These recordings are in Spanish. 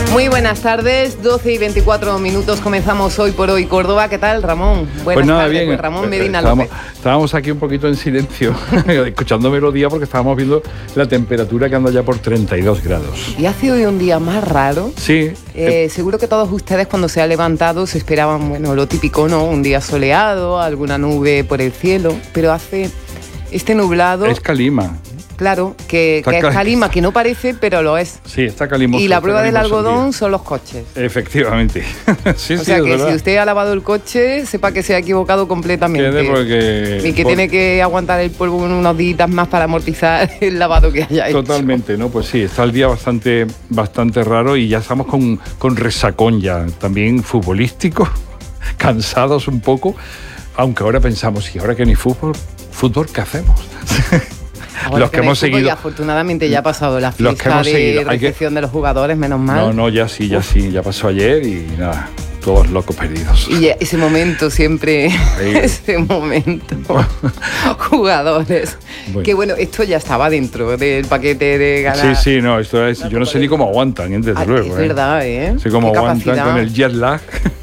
Muy buenas tardes, 12 y 24 minutos, comenzamos Hoy por Hoy Córdoba. ¿Qué tal, Ramón? Buenas pues nada, tardes, bien. Pues Ramón Medina López. Estábamos aquí un poquito en silencio, escuchando melodía porque estábamos viendo la temperatura que anda ya por 32 grados. ¿Y ha sido hoy un día más raro? Sí. Seguro que todos ustedes cuando se ha levantado se esperaban, bueno, lo típico, ¿no? Un día soleado, alguna nube por el cielo, pero hace este nublado... Es calima. Claro, que es calima, que no parece, pero lo es. Sí, está calimoso. Y la prueba del algodón son los coches. Efectivamente. Sí, o sea que si usted ha lavado el coche, sepa que se ha equivocado completamente. Y que tiene que aguantar el polvo unos días más para amortizar el lavado que haya hecho. Totalmente, ¿no? Pues sí, está el día bastante raro y ya estamos con resacón ya, también futbolístico, cansados un poco, aunque ahora pensamos, ¿y ahora que ni fútbol, ¿qué hacemos? Ahora los que hemos seguido, y afortunadamente ya ha pasado la fiesta de recepción de los jugadores, menos mal. No, ya pasó ayer y nada, todos locos perdidos. Y ese momento siempre, ese momento, jugadores. Bueno. Que bueno, esto ya estaba dentro del paquete de ganar. Sí, no, esto es, yo no sé ni cómo aguantan, desde luego. Es verdad, sé cómo aguantan con el jet lag.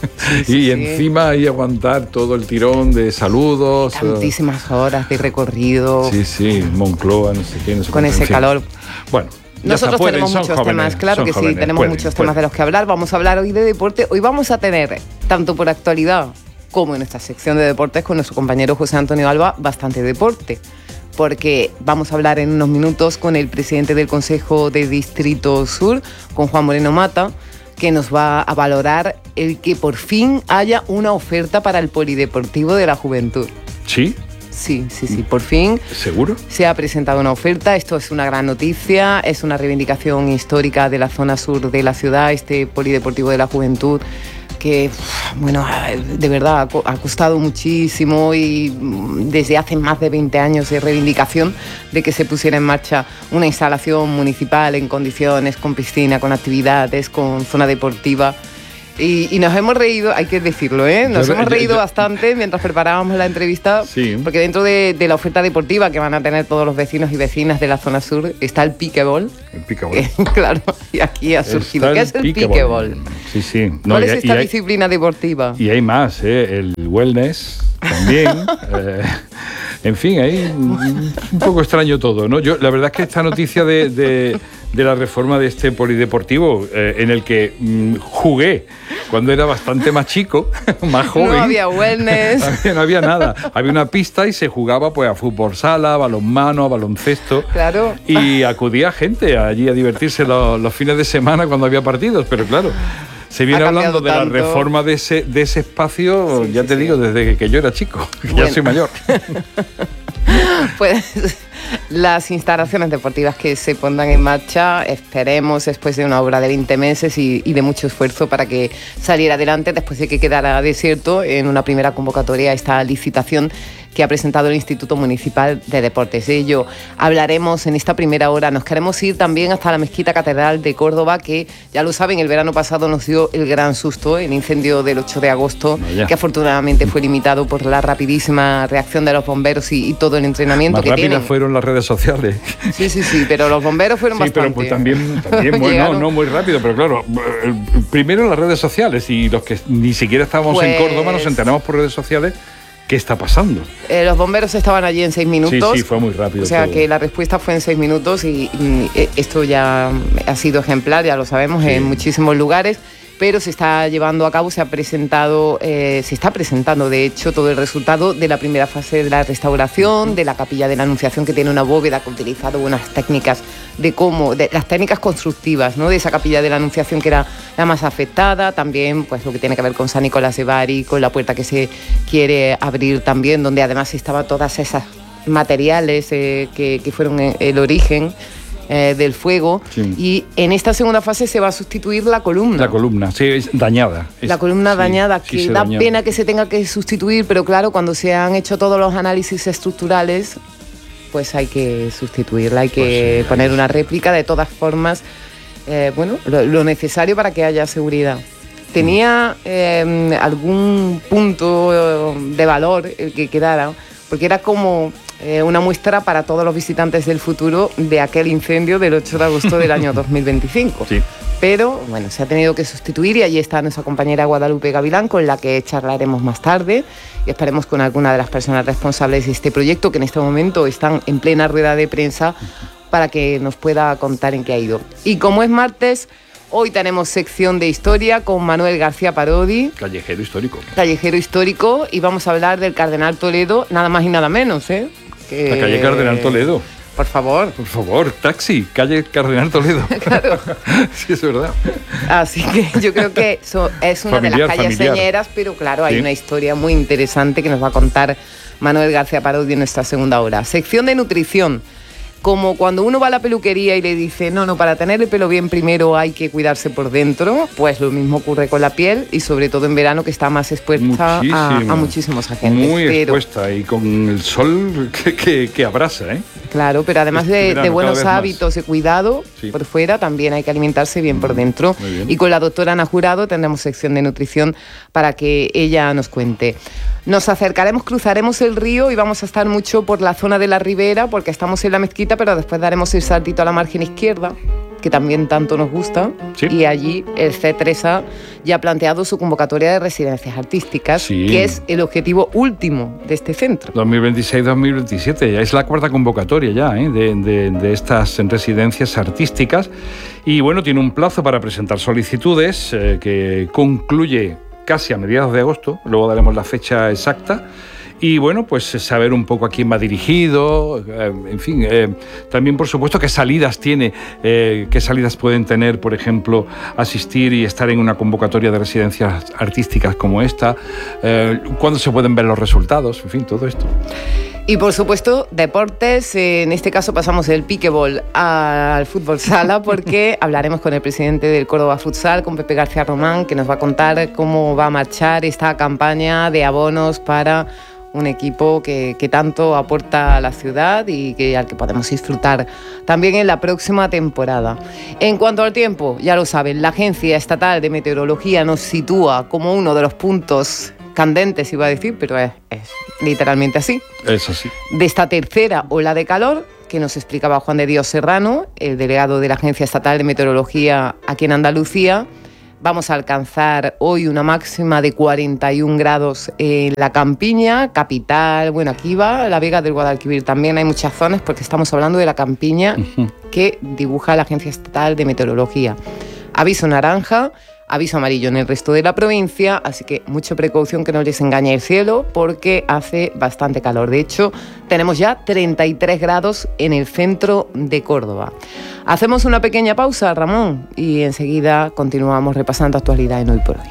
Y encima ahí aguantar todo el tirón de saludos. Tantísimas horas de recorrido. Sí, Moncloa, no sé qué. No sé con ese calor. Bueno. Nosotros tenemos muchos temas, claro que sí, tenemos muchos temas de los que hablar. Vamos a hablar hoy de deporte. Hoy vamos a tener, tanto por actualidad como en esta sección de deportes, con nuestro compañero José Antonio Alba, bastante deporte. Porque vamos a hablar en unos minutos con el presidente del Consejo de Distrito Sur, con Juan Moreno Mata, que nos va a valorar el que por fin haya una oferta para el Polideportivo de la Juventud. ¿Sí? Sí, por fin. ¿Seguro? Se ha presentado una oferta, esto es una gran noticia, es una reivindicación histórica de la zona sur de la ciudad, este Polideportivo de la Juventud, que, bueno, de verdad ha costado muchísimo y desde hace más de 20 años de reivindicación de que se pusiera en marcha una instalación municipal en condiciones, con piscina, con actividades, con zona deportiva. Y nos hemos reído, hay que decirlo, nos hemos reído bastante mientras preparábamos la entrevista, porque dentro de la oferta deportiva que van a tener todos los vecinos y vecinas de la zona sur está el pickleball. El pickleball. Claro, y aquí ha surgido. ¿Qué es el pickleball? Sí. ¿Cuál es esta disciplina deportiva? Y hay más, el wellness también. En fin, ahí un poco extraño todo, ¿no? Yo, la verdad es que esta noticia de la reforma de este polideportivo, en el que jugué cuando era bastante más chico, más joven. No había wellness. No había nada. Había una pista y se jugaba pues a fútbol sala, a balonmano, a baloncesto. Claro. Y acudía gente allí a divertirse los fines de semana cuando había partidos, pero claro... Se viene hablando de la reforma de ese espacio, ya te digo, desde que yo era chico, que ya soy mayor. Pues las instalaciones deportivas que se pondrán en marcha, esperemos, después de una obra de 20 meses y de mucho esfuerzo para que saliera adelante, después de que quedara desierto en una primera convocatoria esta licitación que ha presentado el Instituto Municipal de Deportes. De ello hablaremos en esta primera hora. Nos queremos ir también hasta la Mezquita Catedral de Córdoba, que ya lo saben, el verano pasado nos dio el gran susto, el incendio del 8 de agosto, que afortunadamente fue limitado por la rapidísima reacción de los bomberos y todo el entrenamiento más que tienen. Más rápidas fueron las redes sociales. Sí, pero los bomberos fueron bastante. Sí, pero pues también bueno, no muy rápido, pero claro, primero las redes sociales, y los que ni siquiera estábamos en Córdoba nos enteramos por redes sociales. ¿Qué está pasando? Los bomberos estaban allí en 6 minutos. Sí, fue muy rápido. O sea que la respuesta fue en 6 minutos y esto ya ha sido ejemplar, ya lo sabemos, en muchísimos lugares. Pero se está llevando a cabo, se está presentando de hecho todo el resultado de la primera fase de la restauración, de la capilla de la Anunciación, que tiene una bóveda que ha utilizado unas técnicas de las técnicas constructivas, ¿no? De esa capilla de la Anunciación, que era la más afectada, también pues lo que tiene que ver con San Nicolás de Bari, con la puerta que se quiere abrir también, donde además estaban todas esas materiales que fueron el origen del fuego, y en esta segunda fase se va a sustituir la columna. La columna, sí, es dañada. La columna dañada, que da pena que se tenga que sustituir, pero claro, cuando se han hecho todos los análisis estructurales, pues hay que sustituirla, hay que poner una réplica, de todas formas, lo necesario para que haya seguridad. Tenía algún punto de valor el que quedara, porque era como una muestra para todos los visitantes del futuro de aquel incendio del 8 de agosto del año 2025. Sí. pero bueno, se ha tenido que sustituir y allí está nuestra compañera Guadalupe Gavilán, con la que charlaremos más tarde y esperemos con alguna de las personas responsables de este proyecto, que en este momento están en plena rueda de prensa, para que nos pueda contar en qué ha ido. Y como es martes, hoy tenemos sección de historia con Manuel García Parodi. Callejero histórico, y vamos a hablar del Cardenal Toledo, nada más y nada menos, ¿eh? La calle Cardenal Toledo. Por favor, taxi, calle Cardenal Toledo. Claro. Sí, es verdad. Así que yo creo que eso es una de las calles señeras, pero claro, hay una historia muy interesante que nos va a contar Manuel García Parodi en nuestra segunda hora. Sección de nutrición. Como cuando uno va a la peluquería y le dice, no, para tener el pelo bien primero hay que cuidarse por dentro, pues lo mismo ocurre con la piel, y sobre todo en verano, que está más expuesta a muchísimos agentes. Muy expuesta, y con el sol que abrasa, ¿eh? Claro, pero además de buenos hábitos y cuidado por fuera, también hay que alimentarse bien por dentro. Y con la doctora Ana Jurado tendremos sección de nutrición para que ella nos cuente. Nos acercaremos, cruzaremos el río y vamos a estar mucho por la zona de la Ribera, porque estamos en la Mezquita, pero después daremos el saltito a la margen izquierda, que también tanto nos gusta, y allí el C3A ya ha planteado su convocatoria de residencias artísticas, que es el objetivo último de este centro. 2026-2027, ya es la cuarta convocatoria ya, de estas residencias artísticas, y bueno, tiene un plazo para presentar solicitudes que concluye casi a mediados de agosto, luego daremos la fecha exacta. Y bueno, pues saber un poco a quién va dirigido, en fin, también por supuesto qué salidas tiene, qué salidas pueden tener, por ejemplo, asistir y estar en una convocatoria de residencias artísticas como esta, cuándo se pueden ver los resultados, en fin, todo esto. Y por supuesto, deportes, en este caso pasamos del piquebol al fútbol sala, porque hablaremos con el presidente del Córdoba Futsal, con Pepe García Román, que nos va a contar cómo va a marchar esta campaña de abonos para un equipo que tanto aporta a la ciudad y al que podemos disfrutar también en la próxima temporada. En cuanto al tiempo, ya lo saben, la Agencia Estatal de Meteorología nos sitúa como uno de los puntos candentes, iba a decir, pero es literalmente así. Es así. De esta tercera ola de calor que nos explicaba Juan de Dios Serrano, el delegado de la Agencia Estatal de Meteorología aquí en Andalucía. Vamos a alcanzar hoy una máxima de 41 grados en la Campiña, capital. Bueno, aquí va la Vega del Guadalquivir. También hay muchas zonas, porque estamos hablando de la Campiña que dibuja la Agencia Estatal de Meteorología. Aviso naranja, aviso amarillo en el resto de la provincia, así que mucha precaución, que no les engañe el cielo, porque hace bastante calor. De hecho, tenemos ya 33 grados en el centro de Córdoba. Hacemos una pequeña pausa, Ramón, y enseguida continuamos repasando actualidad en Hoy por Hoy.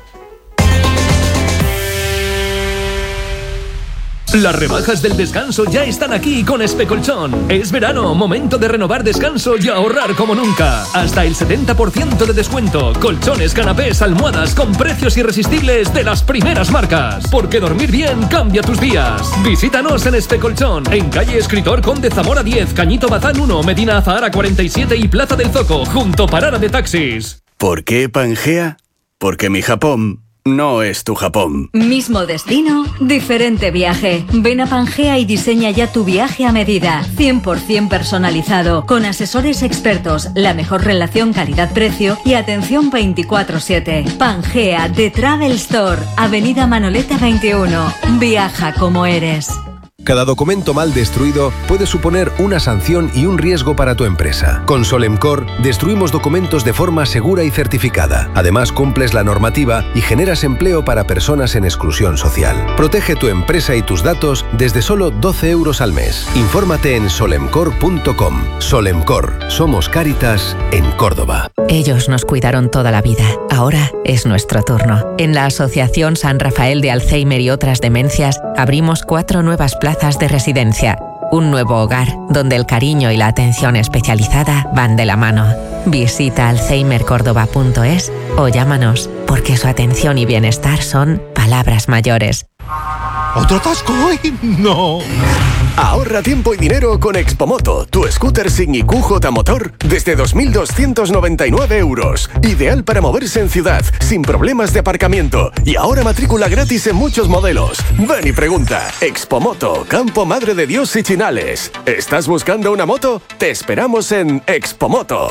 Las rebajas del descanso ya están aquí con Especolchón. Es verano, momento de renovar descanso y ahorrar como nunca. Hasta el 70% de descuento. Colchones, canapés, almohadas con precios irresistibles de las primeras marcas. Porque dormir bien cambia tus días. Visítanos en Especolchón, en calle Escritor Conde Zamora 10, Cañito Bazán 1, Medina Azahara 47 y Plaza del Zoco, junto parada de taxis. ¿Por qué Pangea? Porque mi Japón no es tu Japón. Mismo destino, diferente viaje. Ven a Pangea y diseña ya tu viaje a medida. 100% personalizado, con asesores expertos, la mejor relación calidad-precio y atención 24/7. Pangea, The Travel Store, Avenida Manoleta 21. Viaja como eres. Cada documento mal destruido puede suponer una sanción y un riesgo para tu empresa. Con Solemcor destruimos documentos de forma segura y certificada. Además, cumples la normativa y generas empleo para personas en exclusión social. Protege tu empresa y tus datos desde solo 12 euros al mes. Infórmate en solemcor.com. Solemcor, somos Cáritas en Córdoba. Ellos nos cuidaron toda la vida. Ahora es nuestro turno. En la Asociación San Rafael de Alzheimer y otras demencias abrimos 4 nuevas plazas de residencia. Un nuevo hogar donde el cariño y la atención especializada van de la mano. Visita alzheimercordoba.es o llámanos, porque su atención y bienestar son palabras mayores. ¿Otro atasco hoy? ¡No! Ahorra tiempo y dinero con Expomoto, tu scooter sin IQ J-Motor desde 2.299 euros. Ideal para moverse en ciudad, sin problemas de aparcamiento. Y ahora matrícula gratis en muchos modelos. Ven y pregunta. Expomoto, Campo Madre de Dios y Chinales. ¿Estás buscando una moto? Te esperamos en Expomoto.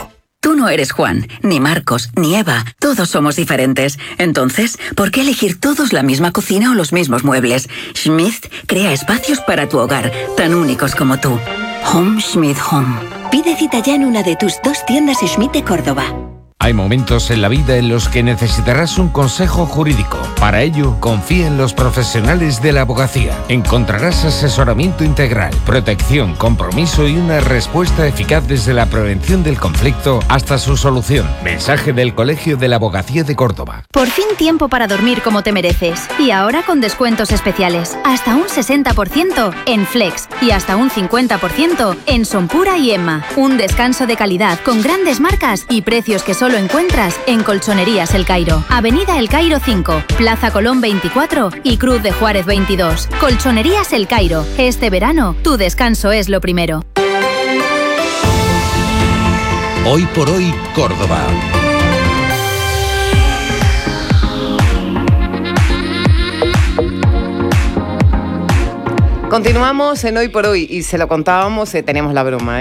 Tú no eres Juan, ni Marcos, ni Eva. Todos somos diferentes. Entonces, ¿por qué elegir todos la misma cocina o los mismos muebles? Schmidt crea espacios para tu hogar, tan únicos como tú. Home Schmidt Home. Pide cita ya en una de tus 2 tiendas Schmidt de Córdoba. Hay momentos en la vida en los que necesitarás un consejo jurídico. Para ello, confía en los profesionales de la abogacía. Encontrarás asesoramiento integral, protección, compromiso y una respuesta eficaz desde la prevención del conflicto hasta su solución. Mensaje del Colegio de la Abogacía de Córdoba. Por fin tiempo para dormir como te mereces. Y ahora con descuentos especiales. Hasta un 60% en Flex y hasta un 50% en Sonpura y Emma. Un descanso de calidad con grandes marcas y precios que solo encuentras en Colchonerías El Cairo. Avenida El Cairo 5, Plaza Colón 24 y Cruz de Juárez 22. Colchonerías El Cairo. Este verano, tu descanso es lo primero. Hoy por hoy, Córdoba. Continuamos en Hoy por Hoy y se lo contábamos, teníamos la broma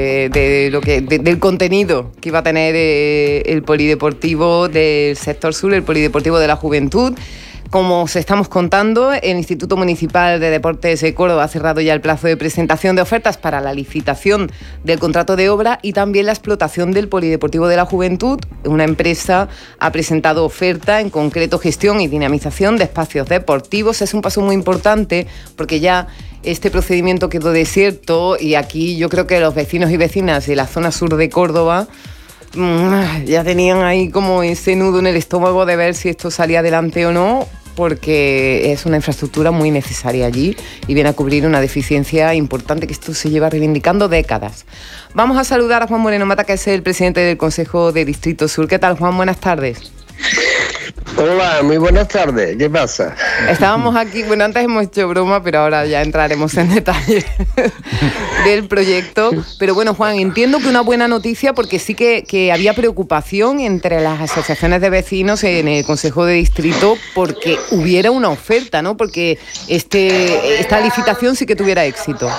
del contenido que iba a tener el polideportivo del sector sur, el polideportivo de la juventud. Como os estamos contando, el Instituto Municipal de Deportes de Córdoba ha cerrado ya el plazo de presentación de ofertas para la licitación del contrato de obra y también la explotación del Polideportivo de la Juventud. Una empresa ha presentado oferta, en concreto gestión y dinamización de espacios deportivos. Es un paso muy importante porque ya este procedimiento quedó desierto y aquí yo creo que los vecinos y vecinas de la zona sur de Córdoba ya tenían ahí como ese nudo en el estómago de ver si esto salía adelante o no, porque es una infraestructura muy necesaria allí y viene a cubrir una deficiencia importante que esto se lleva reivindicando décadas. Vamos a saludar a Juan Moreno Mata, que es el presidente del Consejo de Distrito Sur. ¿Qué tal, Juan? Buenas tardes. Hola, muy buenas tardes. ¿Qué pasa? Estábamos aquí, bueno, antes hemos hecho broma, pero ahora ya entraremos en detalle del proyecto. Pero bueno, Juan, entiendo que una buena noticia, porque sí que había preocupación entre las asociaciones de vecinos en el Consejo de Distrito porque hubiera una oferta, ¿no? Porque esta licitación sí que tuviera éxito.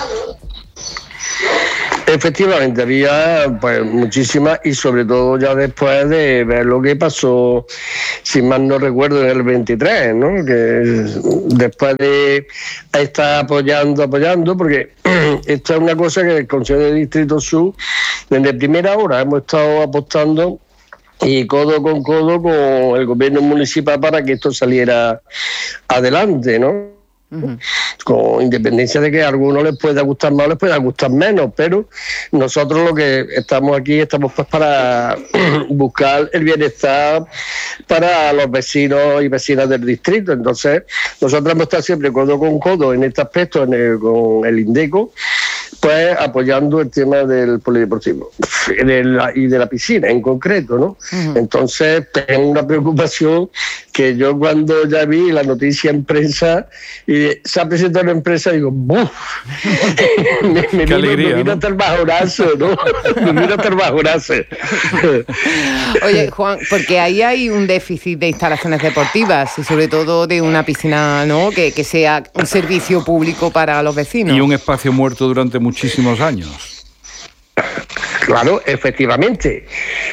Efectivamente, había pues muchísimas, y sobre todo ya después de ver lo que pasó, si mal no recuerdo, en el 23, ¿no? Que después de estar apoyando, porque esta es una cosa que el Consejo de Distrito Sur, desde primera hora hemos estado apostando y codo con codo con el gobierno municipal para que esto saliera adelante, ¿no? Uh-huh. Con independencia de que a algunos les pueda gustar más o les pueda gustar menos, pero nosotros lo que estamos pues para buscar el bienestar para los vecinos y vecinas del distrito. Entonces nosotros hemos estado siempre codo con codo en este aspecto con el INDECO, pues apoyando el tema del polideportivo y de la piscina en concreto, ¿no? Uh-huh. Entonces tengo una preocupación que yo cuando ya vi la noticia en prensa y se ha presentado una empresa, digo, ¡buf! me vino hasta el bajonazo, ¿no? Me vino hasta el bajonazo. Oye, Juan, porque ahí hay un déficit de instalaciones deportivas y sobre todo de una piscina, ¿no? Que sea un servicio público para los vecinos. Y un espacio muerto durante muchísimos años. Claro, efectivamente.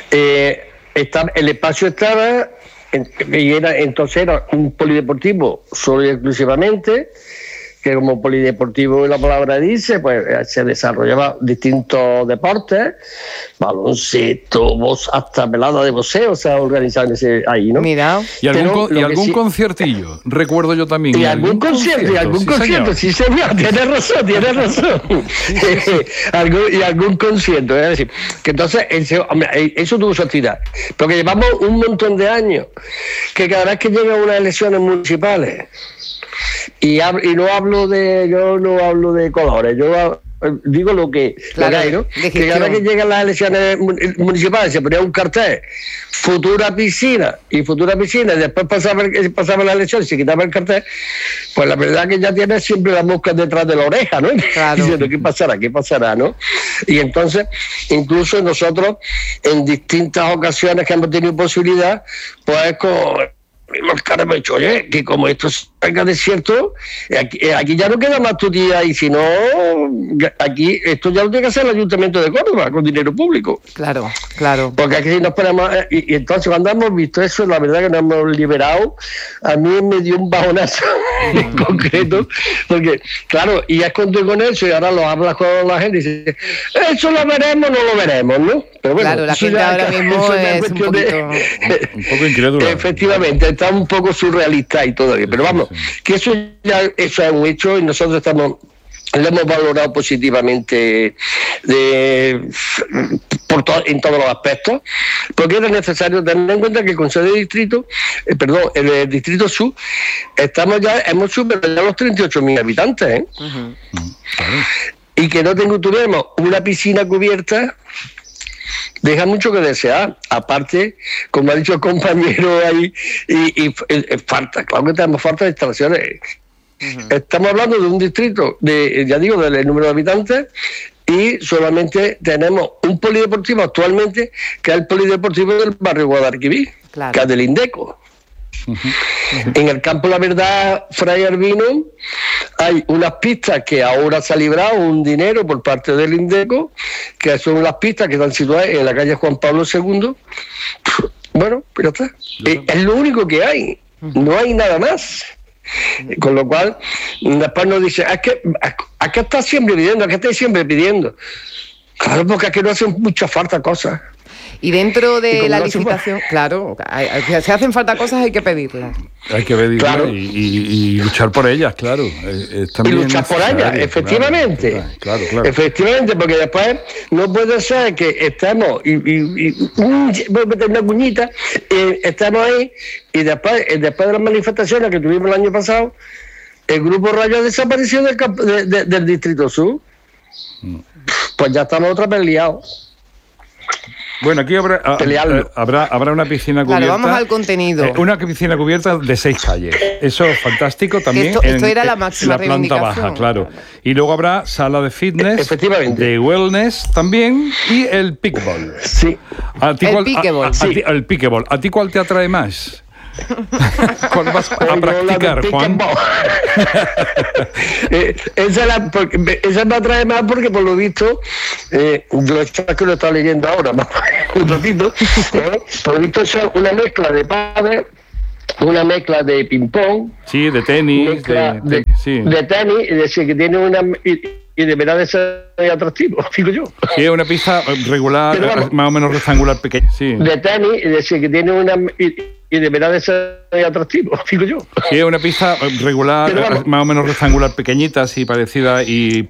El espacio estaba... entonces era un polideportivo solo y exclusivamente, que como polideportivo la palabra dice, pues se desarrollaba distintos deportes, baloncesto, hasta pelada de boxeo se ha organizado ahí, ¿no? Mira. Y algún conciertillo, recuerdo yo también. Y algún concierto, sí señor, tienes razón. algún concierto, es decir, que entonces eso tuvo su actividad, porque llevamos un montón de años que cada vez que llegan unas elecciones municipales, y no hablo de colores, yo digo lo que hay, ¿no? Que cada vez que llegan las elecciones municipales se ponía un cartel, futura piscina, y después pasaba la elección y se quitaba el cartel, pues la verdad que ya tienes siempre la mosca detrás de la oreja, ¿no? Claro. Diciendo, ¿qué pasará, no? Y entonces, incluso nosotros, en distintas ocasiones que hemos tenido posibilidad, pues hemos dicho, oye, que como esto haga desierto, aquí ya no queda más tutía, y si no, aquí esto ya lo tiene que hacer el Ayuntamiento de Córdoba con dinero público. Claro. Porque aquí si nos ponemos, y entonces cuando hemos visto eso, la verdad que nos hemos liberado, a mí me dio un bajonazo en concreto, porque claro, y es con eso, y ahora lo hablas con la gente y dices, eso lo veremos, no lo veremos, ¿no? Pero bueno, claro, la gente ahora mismo es un poco incrédula. Efectivamente, está un poco surrealista y todo, pero vamos, que eso es un hecho, y nosotros lo hemos valorado positivamente en todos los aspectos, porque era necesario tener en cuenta que el Consejo de Distrito, el Distrito Sur, hemos superado ya los 38.000 habitantes, ¿eh? Uh-huh. Y que no tuviéramos una piscina cubierta deja mucho que desear. Aparte, como ha dicho el compañero ahí, y falta, claro que tenemos falta de instalaciones. Uh-huh. Estamos hablando de un distrito del número de habitantes, y solamente tenemos un polideportivo actualmente, que es el polideportivo del barrio Guadalquivir, claro, que es del Indeco. Uh-huh. Uh-huh. En el campo La Verdad, Fray Albino, hay unas pistas que ahora se ha librado un dinero por parte del Indeco, que son las pistas que están situadas en la calle Juan Pablo II. Bueno, pero está. Es lo único que hay, no hay nada más. Con lo cual, después nos dice, ¿a qué estás siempre pidiendo? ¿A qué estáis siempre pidiendo? Claro, porque aquí no hacen mucha falta cosas. Y dentro de la licitación, claro, si hacen falta cosas hay que pedirlas. Hay que pedirlas, claro, y luchar por ellas, claro. Y luchar por ellas, efectivamente. Claro. Efectivamente, porque después no puede ser que estemos, voy a meter una cuñita, estamos ahí, y después de las manifestaciones que tuvimos el año pasado, el Grupo Rayo desapareció del Distrito Sur. Pues ya estamos otra vez liados. Bueno, aquí habrá una piscina cubierta. Claro, vamos al contenido. Una piscina cubierta de 6 calles. Eso es fantástico también. Esto era la máxima planta baja, claro. Y luego habrá sala de fitness, de wellness también, y el pickleball. Sí. El pickleball. ¿A ti cuál te atrae más? ¿Cuál vas a practicar, Juan? Esa me atrae más porque, por lo visto, lo he estado leyendo ahora, un ratito, por lo visto es una mezcla de pádel, una mezcla de ping-pong, sí, de tenis, de tenis, es decir, que tiene una... Y deberá de ser atractivo, digo yo. Sí, es una pista regular, bueno, más o menos rectangular pequeña. Sí. De tenis, es decir, que tiene una... Y deberá de ser atractivo, digo yo. Sí, es una pista regular, más o menos rectangular pequeñita, así parecida, y